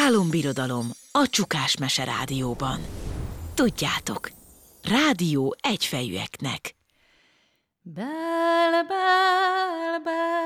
Álombirodalom a Csukás Mese Rádióban. Tudjátok, rádió egyfejűeknek. Bell, bell, bell.